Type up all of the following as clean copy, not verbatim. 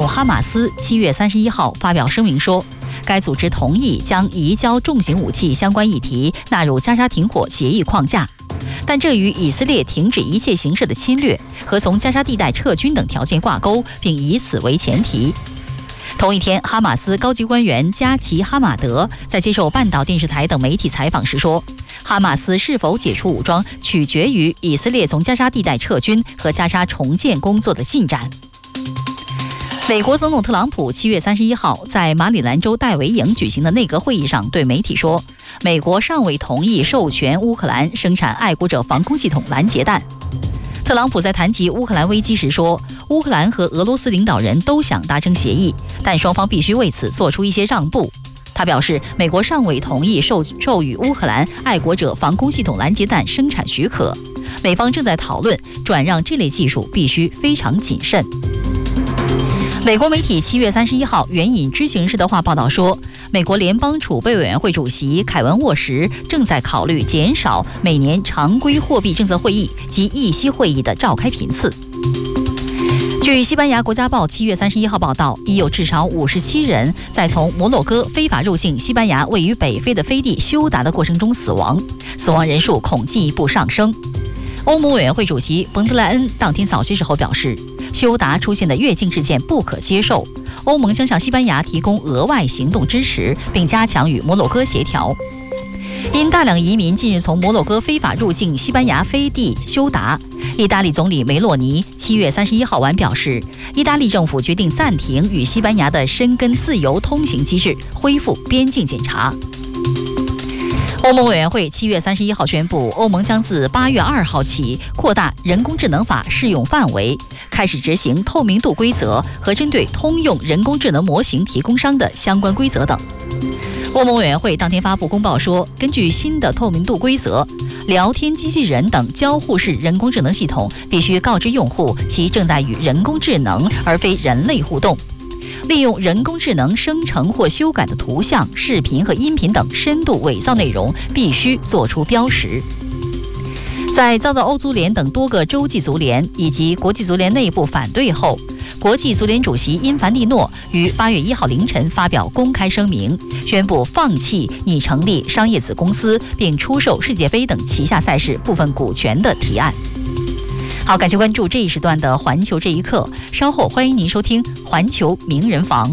哈马斯7月31号发表声明说，该组织同意将移交重型武器相关议题纳入加沙停火协议框架，但这与以色列停止一切形式的侵略和从加沙地带撤军等条件挂钩，并以此为前提。同一天，哈马斯高级官员加奇哈马德在接受半岛电视台等媒体采访时说，哈马斯是否解除武装取决于以色列从加沙地带撤军和加沙重建工作的进展。美国总统特朗普7月31号在马里兰州戴维营举行的内阁会议上对媒体说，美国尚未同意授权乌克兰生产爱国者防空系统拦截弹。特朗普在谈及乌克兰危机时说，乌克兰和俄罗斯领导人都想达成协议，但双方必须为此做出一些让步。他表示，美国尚未同意授予乌克兰爱国者防空系统拦截弹生产许可，美方正在讨论转让这类技术必须非常谨慎。美国媒体7月31号援引知情人士的话报道说，美国联邦储备委员会主席凯文·沃什正在考虑减少每年常规货币政策会议及议息会议的召开频次。据西班牙国家报7月31号报道，已有至少57人在从摩洛哥非法入境西班牙位于北非的飞地休达的过程中死亡，死亡人数恐进一步上升。欧盟委员会主席冯德莱恩当天早些时候表示，休达出现的越境事件不可接受，欧盟将向西班牙提供额外行动支持，并加强与摩洛哥协调。因大量移民近日从摩洛哥非法入境西班牙飞地休达，意大利总理梅洛尼7月31号晚表示，意大利政府决定暂停与西班牙的申根自由通行机制，恢复边境检查。欧盟委员会7月31号宣布，欧盟将自8月2号起扩大人工智能法适用范围，开始执行透明度规则和针对通用人工智能模型提供商的相关规则等。欧盟委员会当天发布公报说，根据新的透明度规则，聊天机器人等交互式人工智能系统必须告知用户其正在与人工智能而非人类互动。利用人工智能生成或修改的图像、视频和音频等深度伪造内容必须做出标识。在遭到欧足联等多个洲际足联以及国际足联内部反对后，国际足联主席因凡蒂诺于8月1号凌晨发表公开声明，宣布放弃拟成立商业子公司并出售世界杯等旗下赛事部分股权的提案。好，感谢关注这一时段的环球这一刻，稍后欢迎您收听环球名人房。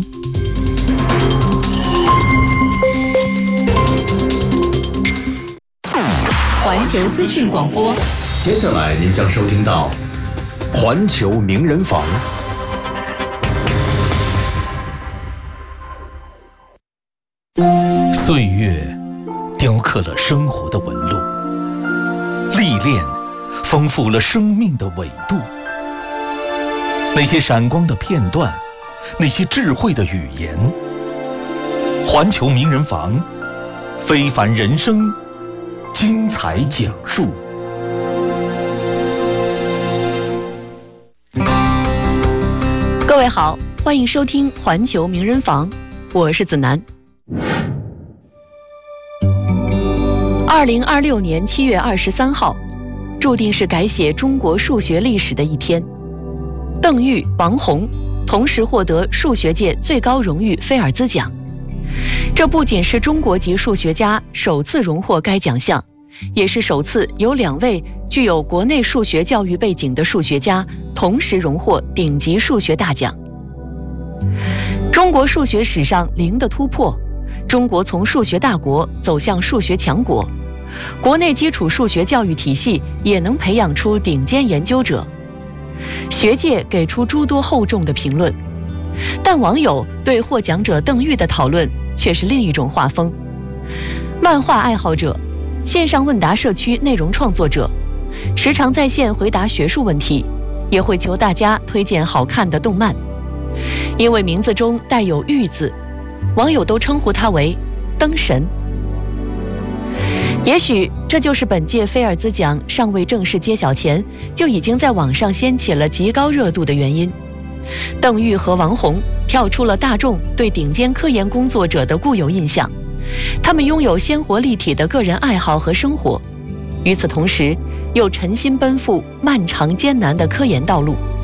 环球资讯广播， 接下来您将收听到环球名人房。 岁月雕刻了生活的纹路，历练丰富了生命的纬度。那些闪光的片段，那些智慧的语言，环球名人房，非凡人生精彩讲述。 各位好，欢迎收听环球名人房，我是子楠。2026年7月23号，注定是改写中国数学历史的一天。邓玉、王洪同时获得数学界最高荣誉菲尔兹奖。这不仅是中国籍数学家首次荣获该奖项，也是首次有2位具有国内数学教育背景的数学家同时荣获顶级数学大奖。中国数学史上零的突破，中国从数学大国走向数学强国，国内基础数学教育体系也能培养出顶尖研究者。学界给出诸多厚重的评论，但网友对获奖者邓玉的讨论却是另一种画风。漫画爱好者、线上问答社区内容创作者，时常在线回答学术问题，也会求大家推荐好看的动漫。因为名字中带有玉字，网友都称呼他为灯神。也许这就是本届菲尔兹奖尚未正式揭晓前，就已经在网上掀起了极高热度的原因。邓玉和王洪跳出了大众对顶尖科研工作者的固有印象，他们拥有鲜活立体的个人爱好和生活，与此同时又诚心奔赴漫长艰难的科研道路，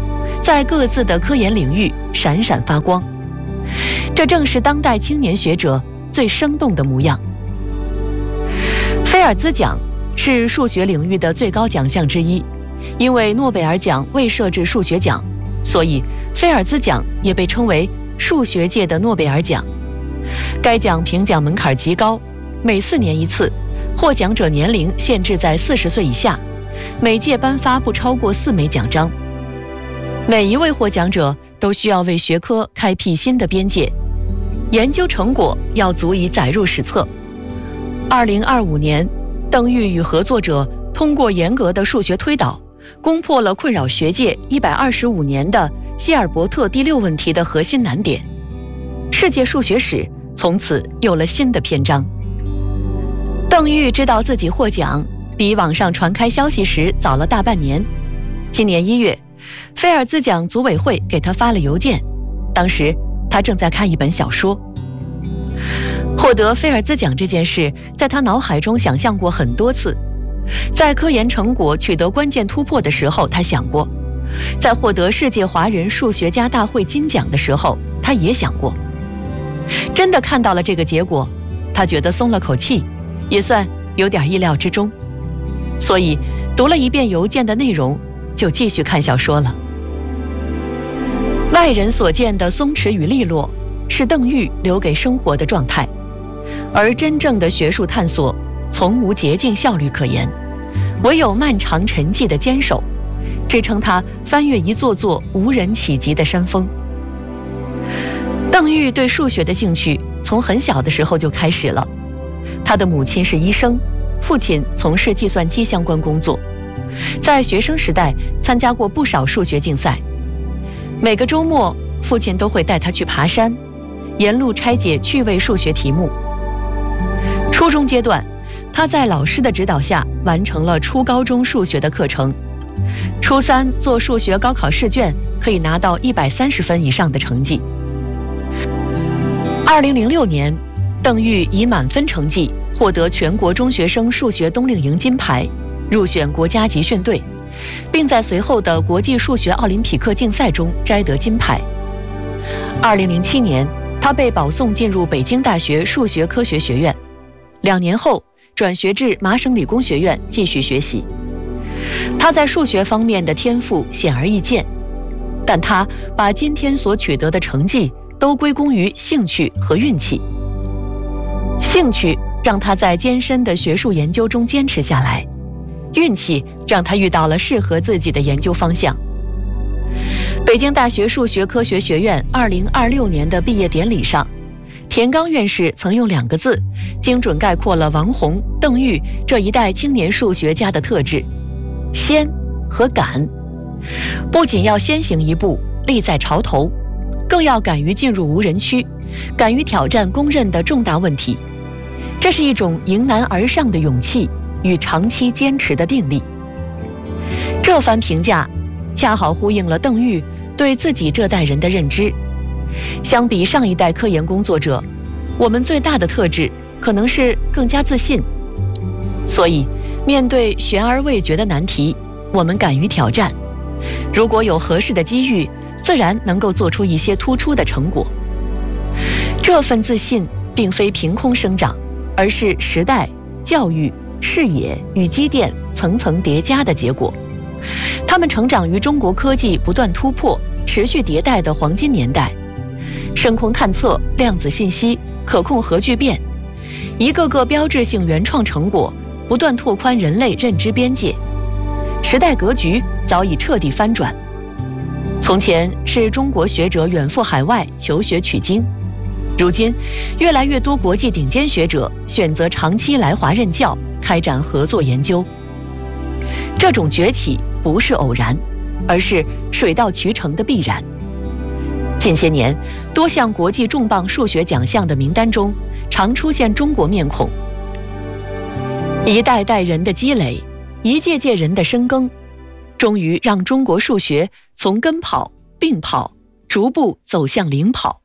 在各自的科研领域闪闪发光。这正是当代青年学者最生动的模样。菲尔兹奖是数学领域的最高奖项之一，因为诺贝尔奖未设置数学奖，所以菲尔兹奖也被称为数学界的诺贝尔奖。该奖评奖门槛极高，每4年一次，获奖者年龄限制在40岁以下，每届颁发不超过4枚奖章。每一位获奖者都需要为学科开辟新的边界，研究成果要足以载入史册。2025年，邓玉与合作者通过严格的数学推导，攻破了困扰学界125年的希尔伯特第6问题的核心难点，世界数学史从此有了新的篇章。邓玉知道自己获奖，比网上传开消息时早了大半年。今年1月，菲尔兹奖组委会给他发了邮件，当时他正在看一本小说。获得菲尔兹奖这件事，在他脑海中想象过很多次。在科研成果取得关键突破的时候，他想过；在获得世界华人数学家大会金奖的时候，他也想过。真的看到了这个结果，他觉得松了口气，也算有点意料之中。所以读了一遍邮件的内容，就继续看小说了。外人所见的松弛与利落，是邓玉留给生活的状态，而真正的学术探索从无捷径效率可言，唯有漫长沉寂的坚守，支撑他翻越一座座无人企及的山峰。邓玉对数学的兴趣从很小的时候就开始了。他的母亲是医生，父亲从事计算机相关工作，在学生时代参加过不少数学竞赛。每个周末，父亲都会带他去爬山，沿路拆解趣味数学题目。初中阶段，他在老师的指导下完成了初高中数学的课程。初3做数学高考试卷可以拿到130分以上的成绩。2006年，邓玉以满分成绩获得全国中学生数学冬令营金牌，入选国家集训队，并在随后的国际数学奥林匹克竞赛中摘得金牌。2007年，他被保送进入北京大学数学科学学院，2年后转学至麻省理工学院继续学习。他在数学方面的天赋显而易见，但他把今天所取得的成绩都归功于兴趣和运气。兴趣让他在艰深的学术研究中坚持下来，运气让他遇到了适合自己的研究方向。北京大学数学科学学院2026年的毕业典礼上，田刚院士曾用2个字精准概括了王洪、邓玉这一代青年数学家的特质：先和敢。不仅要先行一步，立在潮头，更要敢于进入无人区，敢于挑战公认的重大问题。这是一种迎难而上的勇气与长期坚持的定力。这番评价恰好呼应了邓玉对自己这代人的认知。相比上一代科研工作者，我们最大的特质可能是更加自信。所以，面对悬而未决的难题，我们敢于挑战。如果有合适的机遇，自然能够做出一些突出的成果。这份自信并非凭空生长，而是时代、教育、视野与积淀层层叠加的结果。他们成长于中国科技不断突破、持续迭代的黄金年代。深空探测、量子信息、可控核聚变，一个个标志性原创成果不断拓宽人类认知边界，时代格局早已彻底翻转。从前是中国学者远赴海外求学取经，如今越来越多国际顶尖学者选择长期来华任教，开展合作研究。这种崛起不是偶然，而是水到渠成的必然。近些年，多项国际重磅数学奖项的名单中，常出现中国面孔。一代代人的积累，一届届人的深耕，终于让中国数学从跟跑、并跑，逐步走向领跑。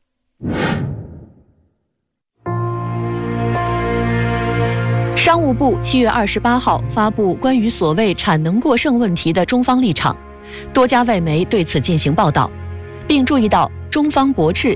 商务部7月28号发布关于所谓产能过剩问题的中方立场， 多家外媒对此进行报道，并注意到中方驳斥